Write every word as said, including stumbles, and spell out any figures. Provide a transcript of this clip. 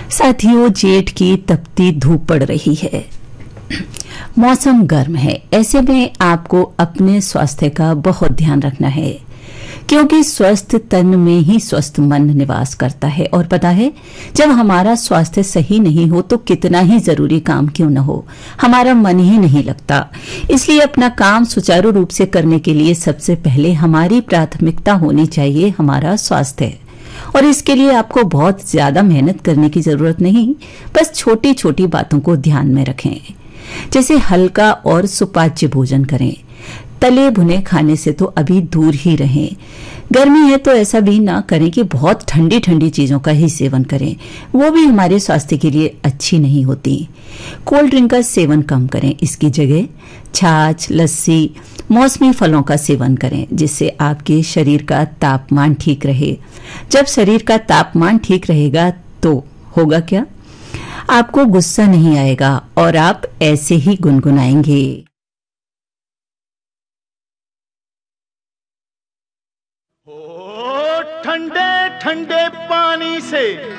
साथियों, जेठ की तपती धूप पड़ रही है, मौसम गर्म है। ऐसे में आपको अपने स्वास्थ्य का बहुत ध्यान रखना है, क्योंकि स्वस्थ तन में ही स्वस्थ मन निवास करता है। और पता है, जब हमारा स्वास्थ्य सही नहीं हो तो कितना ही जरूरी काम क्यों न हो, हमारा मन ही नहीं लगता। इसलिए अपना काम सुचारू रूप से करने के लिए सबसे पहले हमारी प्राथमिकता होनी चाहिए हमारा स्वास्थ्य। और इसके लिए आपको बहुत ज्यादा मेहनत करने की जरूरत नहीं, बस छोटी छोटी बातों को ध्यान में रखें। जैसे हल्का और सुपाच्य भोजन करें, तले भुने खाने से तो अभी दूर ही रहें। गर्मी है तो ऐसा भी ना करें कि बहुत ठंडी ठंडी चीजों का ही सेवन करें, वो भी हमारे स्वास्थ्य के लिए अच्छी नहीं होती। कोल्ड ड्रिंक का सेवन कम करें, इसकी जगह छाछ, लस्सी, मौसमी फलों का सेवन करें, जिससे आपके शरीर का तापमान ठीक रहे। जब शरीर का तापमान ठीक रहेगा तो होगा क्या, आपको गुस्सा नहीं आएगा और आप ऐसे ही गुनगुनाएंगे। ठंडे ठंडे पानी से